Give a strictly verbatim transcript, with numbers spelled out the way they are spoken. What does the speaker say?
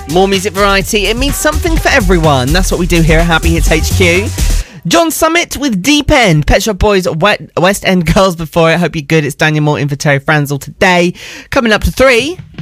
More music variety. It means something for everyone. That's what we do here at Happy Hits H Q. John Summit with Deep End. Pet Shop Boys, West End Girls before it. Hope you're good. It's Daniel Morton for Terry Franzel today. Coming up to three.